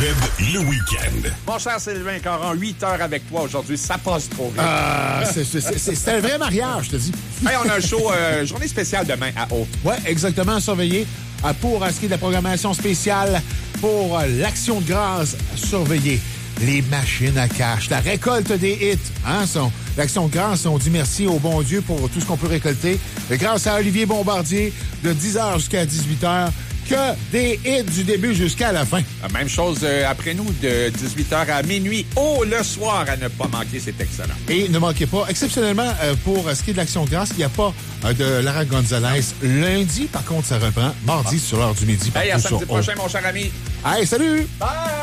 le week-end. Mon cher Sylvain Caron, 8 heures avec toi aujourd'hui, ça passe trop vite. C'est un vrai mariage, je te dis. Hey, on a un show, journée spéciale demain à Haute. Oui, exactement, surveillé. Pour ce qui est de la programmation spéciale pour l'Action de grâce, surveillez les machines à cash, la récolte des hits. L'Action de grâce, on dit merci au bon Dieu pour tout ce qu'on peut récolter. Et grâce à Olivier Bombardier, de 10h jusqu'à 18h, que des hits du début jusqu'à la fin. Même chose après nous, de 18h à minuit, le soir, à ne pas manquer, c'est excellent. Et ne manquez pas, exceptionnellement, pour ce qui est de l'Action de grâce, il n'y a pas de Lara Gonzalez. Lundi, par contre, ça reprend. Mardi, sur l'heure du midi. Hey, à samedi prochain, mon cher ami. Hey, salut! Bye!